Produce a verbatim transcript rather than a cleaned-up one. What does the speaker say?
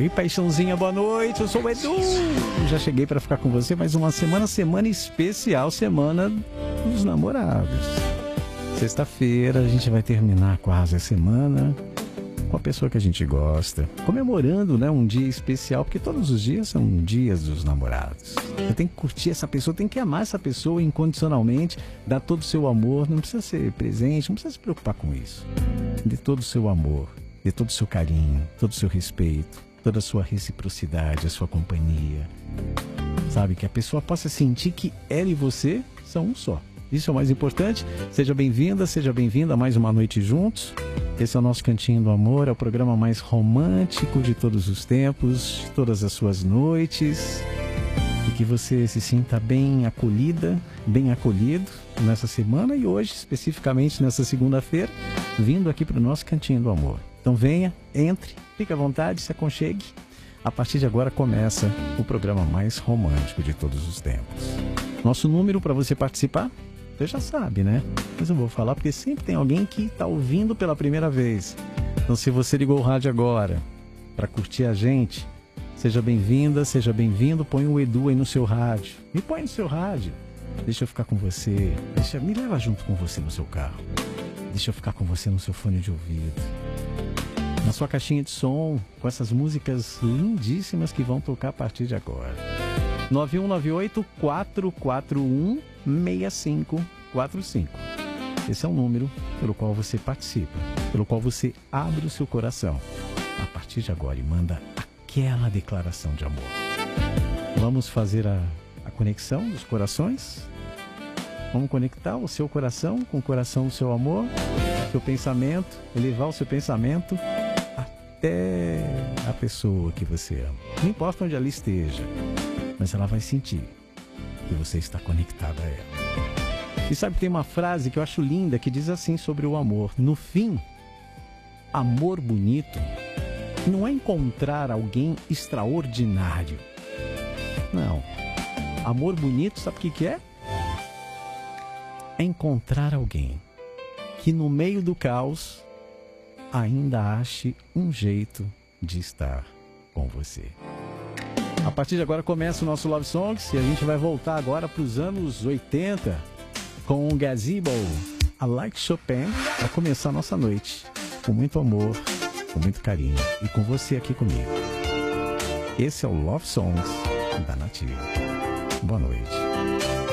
Oi, paixãozinha, boa noite, eu sou o Edu. Já cheguei para ficar com você mais uma semana, semana especial, semana dos namorados. Sexta-feira a gente vai terminar quase a semana com a pessoa que a gente gosta, comemorando, né, um dia especial, porque todos os dias são dias dos namorados. Você tem que curtir essa pessoa, tem que amar essa pessoa incondicionalmente, dar todo o seu amor, não precisa ser presente, não precisa se preocupar com isso. Dê todo o seu amor, dê todo o seu carinho, todo o seu respeito, toda a sua reciprocidade, a sua companhia. Sabe, que a pessoa possa sentir que ela e você são um só. Isso é o mais importante. Seja bem-vinda, seja bem-vinda a mais uma noite juntos. Esse é o nosso Cantinho do Amor, é o programa mais romântico de todos os tempos, de todas as suas noites. E que você se sinta bem acolhida, bem acolhido nessa semana e hoje, especificamente nessa segunda-feira, vindo aqui para o nosso Cantinho do Amor. Então venha, entre, fique à vontade, se aconchegue. A partir de agora começa o programa mais romântico de todos os tempos. Nosso número para você participar, você já sabe, né? Mas eu vou falar porque sempre tem alguém que está ouvindo pela primeira vez. Então se você ligou o rádio agora para curtir a gente, seja bem-vinda, seja bem-vindo, põe o Edu aí no seu rádio. Me põe no seu rádio. Deixa eu ficar com você. Deixa, me leva junto com você no seu carro. Deixa eu ficar com você no seu fone de ouvido. Na sua caixinha de som, com essas músicas lindíssimas que vão tocar a partir de agora. nove um nove oito, quatro quatro um, seis cinco quatro cinco. Esse é o número pelo qual você participa, pelo qual você abre o seu coração a partir de agora e manda aquela declaração de amor. Vamos fazer a, a conexão dos corações? Vamos conectar o seu coração com o coração do seu amor, seu pensamento, elevar o seu pensamento até a pessoa que você ama. Não importa onde ela esteja, mas ela vai sentir que você está conectado a ela. E sabe que tem uma frase que eu acho linda que diz assim sobre o amor: no fim, amor bonito não é encontrar alguém extraordinário. Não. Amor bonito, sabe o que que é? É encontrar alguém que no meio do caos ainda ache um jeito de estar com você. A partir de agora começa o nosso Love Songs e a gente vai voltar agora para os anos oitenta com o Gazebo, a Like Chopin, para começar a nossa noite com muito amor, com muito carinho e com você aqui comigo. Esse é o Love Songs da Nativa. Boa noite.